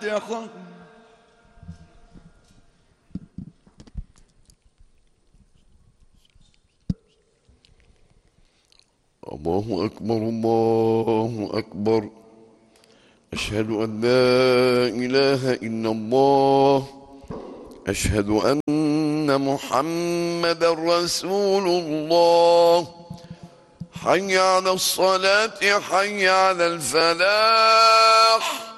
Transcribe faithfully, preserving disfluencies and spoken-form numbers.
الفاتحة. الله أكبر الله أكبر. أشهد أن لا إله إلا الله. أشهد أن محمد رسول الله. حي على الصلاة حي على الفلاح.